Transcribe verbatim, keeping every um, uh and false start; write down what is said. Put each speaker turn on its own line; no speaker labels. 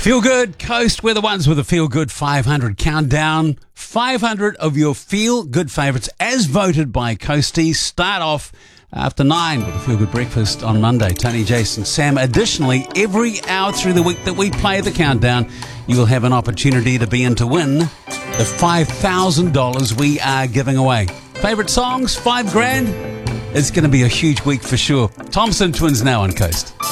Feel Good Coast, we're the ones with the Feel Good five hundred countdown. five hundred of your Feel Good favourites as voted by Coasties. Start off after nine with the Feel Good Breakfast on Monday. Tony, Jason, Sam. Additionally, every hour through the week that we play the countdown, you will have an opportunity to be in to win the five thousand dollars we are giving away. Favourite songs, five grand? It's going to be a huge week for sure. Thompson Twins now on Coast.